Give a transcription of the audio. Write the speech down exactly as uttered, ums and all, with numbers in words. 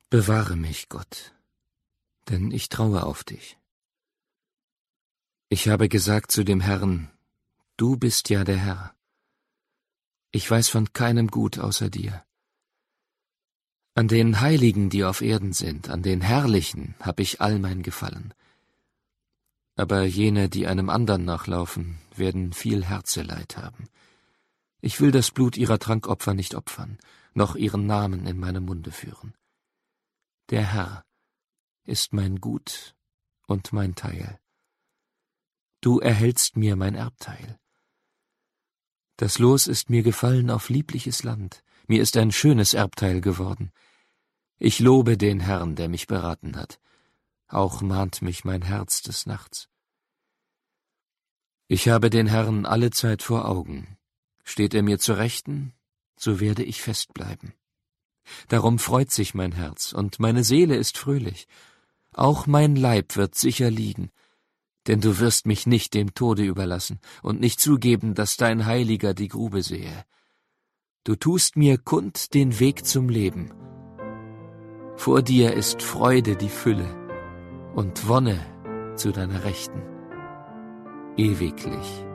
Bewahre mich, Gott, denn ich traue auf dich. Ich habe gesagt zu dem Herrn, du bist ja der Herr. Ich weiß von keinem Gut außer dir. An den Heiligen, die auf Erden sind, an den Herrlichen, hab ich all mein Gefallen. Aber jene, die einem andern nachlaufen, werden viel Herzeleid haben. Ich will das Blut ihrer Trankopfer nicht opfern, noch ihren Namen in meinem Munde führen. Der Herr ist mein Gut und mein Teil. Du erhältst mir mein Erbteil. Das Los ist mir gefallen auf liebliches Land, mir ist ein schönes Erbteil geworden. Ich lobe den Herrn, der mich beraten hat. Auch mahnt mich mein Herz des Nachts. Ich habe den Herrn allezeit vor Augen. Steht er mir zur Rechten, so werde ich festbleiben. Darum freut sich mein Herz, und meine Seele ist fröhlich. Auch mein Leib wird sicher liegen, denn du wirst mich nicht dem Tode überlassen und nicht zugeben, dass dein Heiliger die Grube sehe. Du tust mir kund den Weg zum Leben. Vor dir ist Freude die Fülle und Wonne zu deiner Rechten, ewiglich.